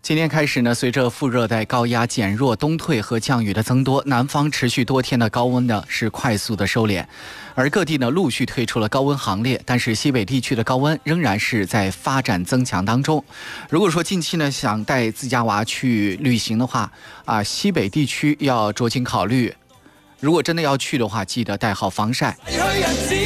今天开始呢，随着副热带高压减弱、东退和降雨的增多，南方持续多天的高温呢是快速的收敛，而各地呢陆续退出了高温行列，但是西北地区的高温仍然是在发展增强当中。如果说近期呢想带自家娃去旅行的话，西北地区要酌情考虑。如果真的要去的话，记得带好防晒。